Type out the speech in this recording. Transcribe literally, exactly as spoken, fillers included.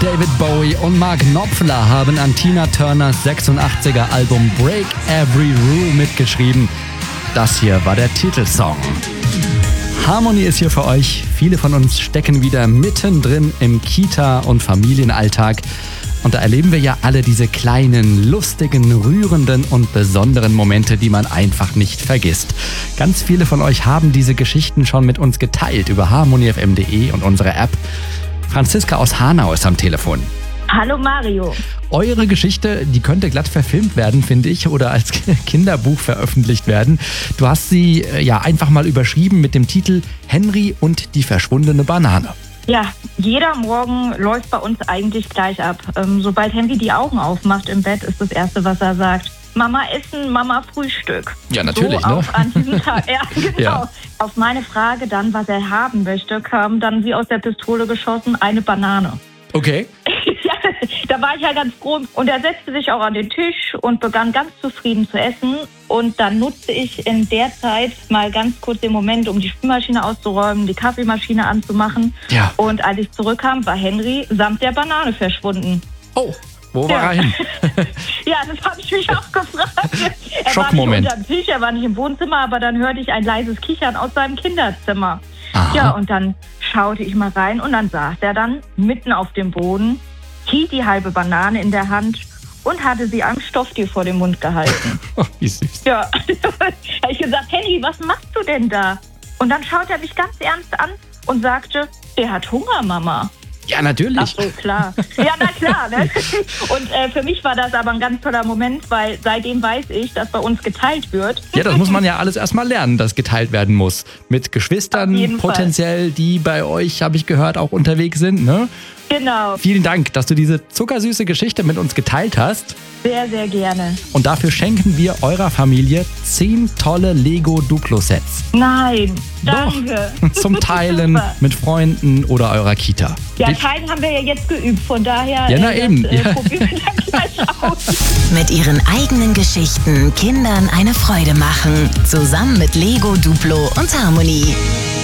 David Bowie und Mark Knopfler haben an Tina Turners sechsundachtziger Album Break Every Rule mitgeschrieben. Das hier war der Titelsong. Harmony ist hier für euch. Viele von uns stecken wieder mittendrin im Kita- und Familienalltag. Und da erleben wir ja alle diese kleinen, lustigen, rührenden und besonderen Momente, die man einfach nicht vergisst. Ganz viele von euch haben diese Geschichten schon mit uns geteilt über harmony f m punkt d e und unsere App. Franziska aus Hanau ist am Telefon. Hallo Mario. Eure Geschichte, die könnte glatt verfilmt werden, finde ich, oder als Kinderbuch veröffentlicht werden. Du hast sie ja einfach mal überschrieben mit dem Titel Henry und die verschwundene Banane. Ja, jeder Morgen läuft bei uns eigentlich gleich ab. Ähm, sobald Henry die Augen aufmacht im Bett, ist das Erste, was er sagt: Mama essen, Mama Frühstück. Ja, natürlich, so ne? auch an diesem Tag. Ja, genau. Ja. Auf meine Frage dann, was er haben möchte, kam dann wie aus der Pistole geschossen eine Banane. Okay. Ja, da war ich ja ganz froh. Und er setzte sich auch an den Tisch und begann ganz zufrieden zu essen. Und dann nutzte ich in der Zeit mal ganz kurz den Moment, um die Spülmaschine auszuräumen, die Kaffeemaschine anzumachen. Ja. Und als ich zurückkam, war Henry samt der Banane verschwunden. Oh, wo Ja. war er hin? Ja, das habe ich mich auch gefragt. Er Schockmoment. war nicht unterm Tisch, er war nicht im Wohnzimmer, aber dann hörte ich ein leises Kichern aus seinem Kinderzimmer. Aha. Ja, und dann schaute ich mal rein und dann saß er dann mitten auf dem Boden, hielt die halbe Banane in der Hand und hatte sie einem Stofftier vor den Mund gehalten. Oh, wie süß. Ja, habe ich gesagt: Henry, was machst du denn da? Und dann schaute er mich ganz ernst an und sagte: Der hat Hunger, Mama. Ja, natürlich. Ach so, klar. Ja, na klar. Ne? Und äh, für mich war das aber ein ganz toller Moment, weil seitdem weiß ich, dass bei uns geteilt wird. Ja, das muss man ja alles erstmal lernen, dass geteilt werden muss. Mit Auf Geschwistern jeden potenziell, die bei euch, habe ich gehört, auch unterwegs sind, ne? Genau, Vielen Dank, dass du diese zuckersüße Geschichte mit uns geteilt hast. sehr, sehr gerne. Und dafür schenken wir eurer Familie zehn tolle Lego Duplo-Sets. Nein, Doch. danke. Zum Teilen Super. mit Freunden oder eurer Kita. Ja, Ich- Teilen haben wir ja jetzt geübt, von daher Ja, na äh, eben. das, äh, Ja. probieren wir dann gleich aus. Mit ihren eigenen Geschichten Kindern eine Freude machen. Zusammen mit Lego, Duplo und Harmony.